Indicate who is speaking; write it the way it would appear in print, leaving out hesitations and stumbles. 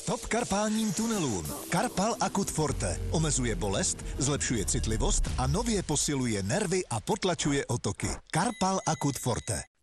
Speaker 1: Stop karpálním tunelům. Karpal Akut Forte omezuje bolest, zlepšuje citlivost a nově posiluje nervy a potlačuje otoky. Karpal Akut Forte.